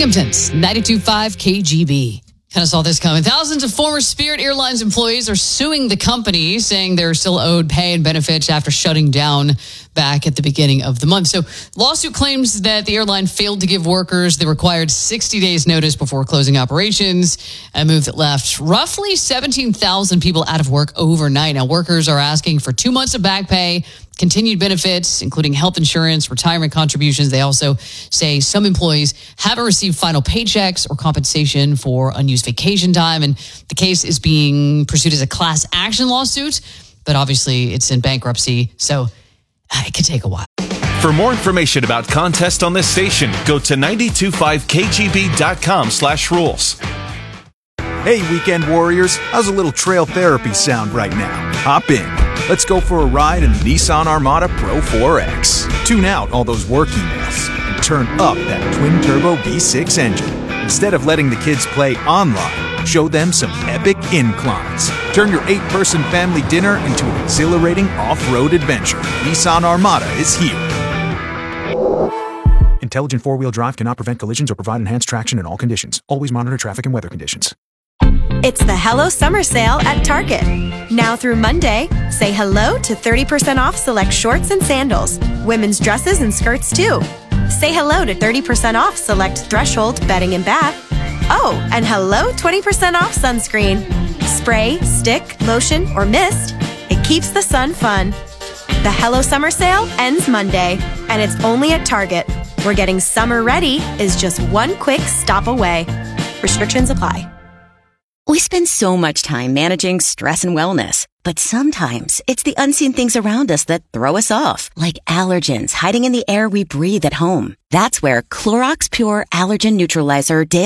Binghamton's 92.5 KGB. Kind of saw this coming. Thousands of former Spirit Airlines employees are suing the company, saying they're still owed pay and benefits after shutting down back at the beginning of the month. So lawsuit claims that the airline failed to give workers the required 60 days notice before closing operations, a move that left roughly 17,000 people out of work overnight. Now, workers are asking for 2 months of back pay, continued benefits, including health insurance, retirement contributions. They also say some employees haven't received final paychecks or compensation for unused vacation time. And the case is being pursued as a class action lawsuit, but obviously it's in bankruptcy, so it could take a while. For more information about contests on this station, go to 925kgb.com/rules. Hey, weekend warriors, how's a little trail therapy sound right now? Hop in. Let's go for a ride in the Nissan Armada Pro 4X. Tune out all those work emails and turn up that twin-turbo V6 engine. Instead of letting the kids play online, show them some epic inclines. Turn your 8-person family dinner into an exhilarating off-road adventure. Nissan Armada is here. Intelligent four-wheel drive cannot prevent collisions or provide enhanced traction in all conditions. Always monitor traffic and weather conditions. It's the Hello Summer Sale at Target. Now through Monday, say hello to 30% off select shorts and sandals, women's dresses and skirts too. Say hello to 30% off select Threshold bedding and bath. Oh, and hello 20% off sunscreen. Spray, stick, lotion, or mist. It keeps the sun fun. The Hello Summer Sale ends Monday, and it's only at Target, where getting summer ready is just one quick stop away. Restrictions apply. We spend so much time managing stress and wellness, but sometimes it's the unseen things around us that throw us off, like allergens hiding in the air we breathe at home. That's where Clorox Pure Allergen Neutralizer